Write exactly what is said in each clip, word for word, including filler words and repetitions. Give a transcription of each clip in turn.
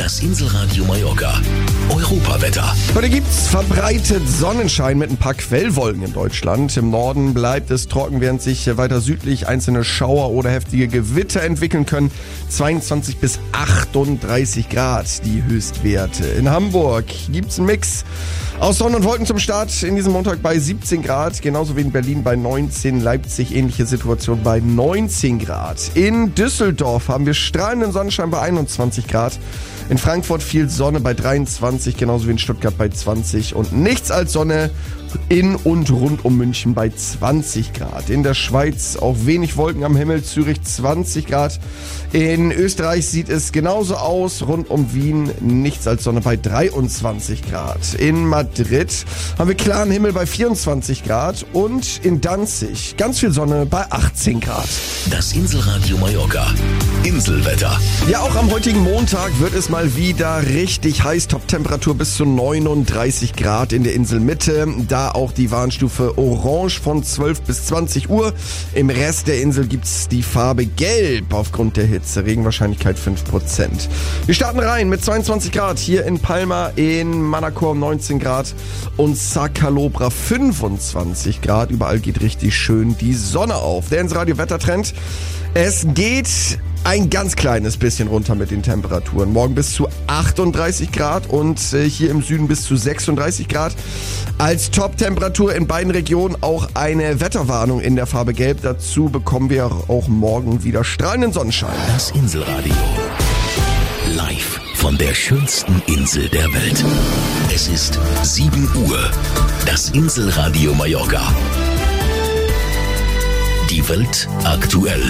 Das Inselradio Mallorca. Europawetter. Heute gibt's verbreitet Sonnenschein mit ein paar Quellwolken in Deutschland. Im Norden bleibt es trocken, während sich weiter südlich einzelne Schauer oder heftige Gewitter entwickeln können. zweiundzwanzig bis achtunddreißig Grad die Höchstwerte. In Hamburg gibt's einen Mix aus Sonne und Wolken zum Start in diesem Montag bei siebzehn Grad, genauso wie in Berlin bei neunzehn, Leipzig ähnliche Situation bei neunzehn Grad. In Düsseldorf haben wir strahlenden Sonnenschein bei einundzwanzig Grad. In Frankfurt viel Sonne bei dreiundzwanzig, genauso wie in Stuttgart bei zwanzig und nichts als Sonne in und rund um München bei zwanzig Grad. In der Schweiz auch wenig Wolken am Himmel, Zürich zwanzig Grad. In Österreich sieht es genauso aus, rund um Wien nichts als Sonne bei dreiundzwanzig Grad. In Madrid haben wir klaren Himmel bei vierundzwanzig Grad und in Danzig ganz viel Sonne bei achtzehn Grad. Das Inselradio Mallorca. Inselwetter. Ja, auch am heutigen Montag wird es mal wieder richtig heiß. Toptemperatur bis zu neununddreißig Grad in der Inselmitte. Da auch die Warnstufe Orange von zwölf bis zwanzig Uhr. Im Rest der Insel gibt's die Farbe Gelb aufgrund der Hitze. Regenwahrscheinlichkeit fünf Prozent. Wir starten rein mit zweiundzwanzig Grad hier in Palma, in Manacor neunzehn Grad und Sacalobra fünfundzwanzig Grad. Überall geht richtig schön die Sonne auf. Der Inselradio Wettertrend. Es geht ein ganz kleines bisschen runter mit den Temperaturen. Morgen bis zu achtunddreißig Grad und äh, hier im Süden bis zu sechsunddreißig Grad. Als Top-Temperatur in beiden Regionen auch eine Wetterwarnung in der Farbe Gelb. Dazu bekommen wir auch morgen wieder strahlenden Sonnenschein. Das Inselradio. Live von der schönsten Insel der Welt. Es ist sieben Uhr. Das Inselradio Mallorca. Die Welt aktuell.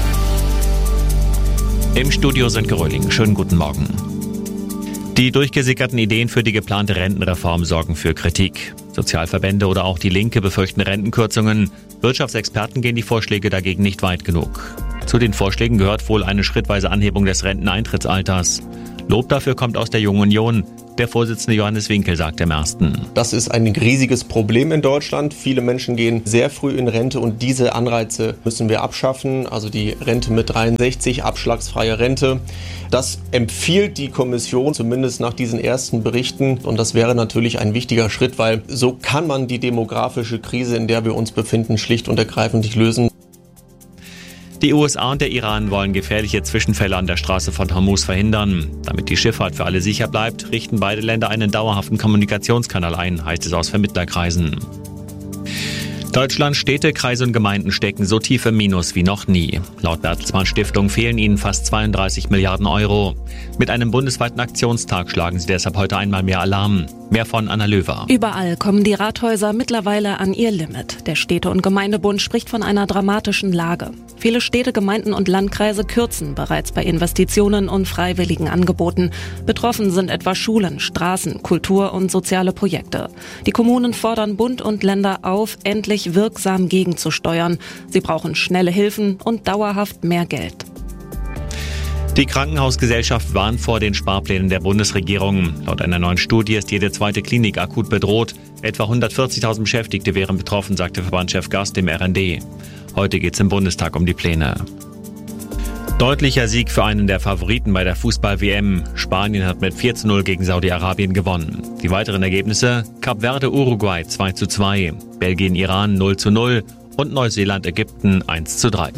Im Studio sind Geröling. Schönen guten Morgen. Die durchgesickerten Ideen für die geplante Rentenreform sorgen für Kritik. Sozialverbände oder auch die Linke befürchten Rentenkürzungen. Wirtschaftsexperten gehen die Vorschläge dagegen nicht weit genug. Zu den Vorschlägen gehört wohl eine schrittweise Anhebung des Renteneintrittsalters. Lob dafür kommt aus der Jungen Union. Der Vorsitzende Johannes Winkel sagt im Ersten. Das ist ein riesiges Problem in Deutschland. Viele Menschen gehen sehr früh in Rente und diese Anreize müssen wir abschaffen. Also die Rente mit dreiundsechzig, abschlagsfreie Rente. Das empfiehlt die Kommission, zumindest nach diesen ersten Berichten. Und das wäre natürlich ein wichtiger Schritt, weil so kann man die demografische Krise, in der wir uns befinden, schlicht und ergreifend nicht lösen. Die U S A und der Iran wollen gefährliche Zwischenfälle an der Straße von Hormuz verhindern. Damit die Schifffahrt für alle sicher bleibt, richten beide Länder einen dauerhaften Kommunikationskanal ein, heißt es aus Vermittlerkreisen. Deutschlands Städte, Kreise und Gemeinden stecken so tief im Minus wie noch nie. Laut Bertelsmann Stiftung fehlen ihnen fast zweiunddreißig Milliarden Euro. Mit einem bundesweiten Aktionstag schlagen sie deshalb heute einmal mehr Alarm. Mehr von Anna Löwer. Überall kommen die Rathäuser mittlerweile an ihr Limit. Der Städte- und Gemeindebund spricht von einer dramatischen Lage. Viele Städte, Gemeinden und Landkreise kürzen bereits bei Investitionen und freiwilligen Angeboten. Betroffen sind etwa Schulen, Straßen, Kultur und soziale Projekte. Die Kommunen fordern Bund und Länder auf, endlich wirksam gegenzusteuern. Sie brauchen schnelle Hilfen und dauerhaft mehr Geld. Die Krankenhausgesellschaft warnt vor den Sparplänen der Bundesregierung. Laut einer neuen Studie ist jede zweite Klinik akut bedroht. Etwa hundertvierzigtausend Beschäftigte wären betroffen, sagte Verbandschef Gast im R N D. Heute geht es im Bundestag um die Pläne. Deutlicher Sieg für einen der Favoriten bei der Fußball-W M. Spanien hat mit vier zu null gegen Saudi-Arabien gewonnen. Die weiteren Ergebnisse: Kap Verde Uruguay zwei zu zwei, Belgien Iran null zu null und Neuseeland Ägypten eins zu drei.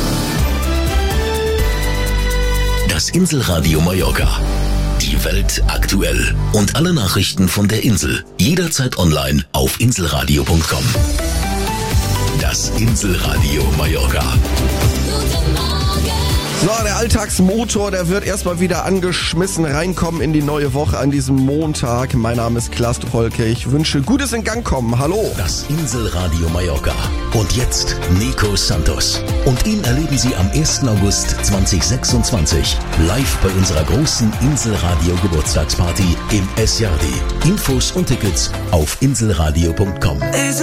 Das Inselradio Mallorca. Die Welt aktuell. Und alle Nachrichten von der Insel. Jederzeit online auf inselradio punkt com. Das Inselradio Mallorca. So, der Alltagsmotor, der wird erstmal wieder angeschmissen reinkommen in die neue Woche an diesem Montag. Mein Name ist Klaas Holke. Ich wünsche gutes in Gang kommen. Hallo. Das Inselradio Mallorca. Und jetzt Nico Santos. Und ihn erleben Sie am ersten August zweitausendsechsundzwanzig live bei unserer großen Inselradio Geburtstagsparty im S J D. Infos und Tickets auf inselradio punkt com.